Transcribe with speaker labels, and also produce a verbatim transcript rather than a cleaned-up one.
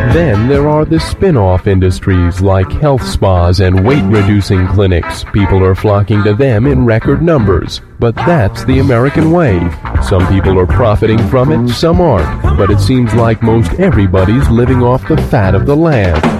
Speaker 1: Then there are the spin-off industries like health spas and weight-reducing clinics. People are flocking to them in record numbers. But that's the American way. Some people are profiting from it, some aren't. But it seems like most everybody's living off the fat of the land.